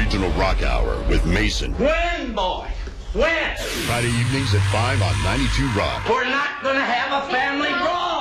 Regional Rock Hour with Mason. When, boy? When? Friday evenings at 5 on 92 Rock. We're not going to have a family brawl.